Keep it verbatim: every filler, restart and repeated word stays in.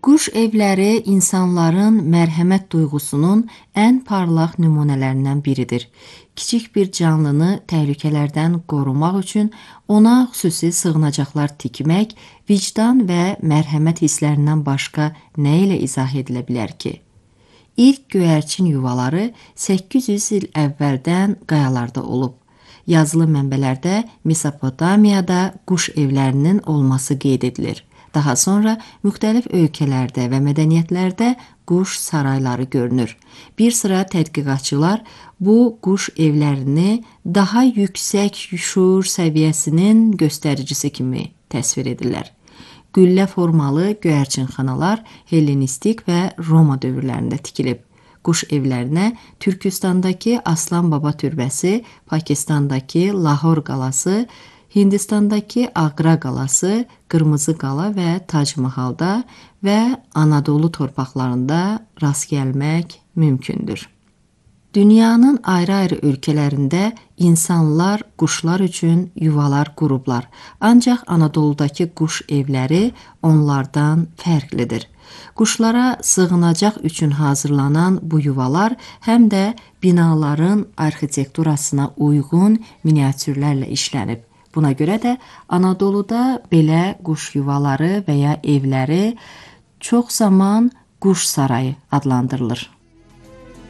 Quş evləri insanların mərhəmət duyğusunun ən parlaq nümunələrindən biridir. Kiçik bir canlını təhlükələrdən qorumaq üçün ona xüsusi sığınacaqlar tikmək, vicdan və mərhəmət hisslərindən başqa nə ilə izah edilə bilər ki? İlk göyərçin yuvaları səkkiz yüz il əvvəldən qayalarda olub. Yazılı mənbələrdə Mesopotamiyada quş evlərinin olması qeyd edilir. Daha sonra müxtəlif ölkələrdə və mədəniyyətlərdə quş sarayları görünür. Bir sıra tədqiqatçılar bu quş evlərini daha yüksək şuur səviyyəsinin göstəricisi kimi təsvir edirlər. Güllə formalı göyərçinxanalar Hellenistik və Roma dövrlərində tikilib. Quş evlərinə Türkistandakı Aslan Baba türbəsi, Pakistandakı Lahor qalası, Hindistandakı Aqra qalası, Qırmızı qala və Tac Mahalda və Anadolu torpaqlarında rast gəlmək mümkündür. Dünyanın ayrı-ayrı ölkələrində insanlar quşlar üçün yuvalar qurublar. Ancaq Anadoludakı quş evləri onlardan fərqlidir. Quşlara sığınacaq üçün hazırlanan bu yuvalar həm də binaların arxitekturasına uyğun miniatürlərlə işlənib. Buna görə də Anadoluda belə quş yuvaları və ya evləri çox zaman quş sarayı adlandırılır.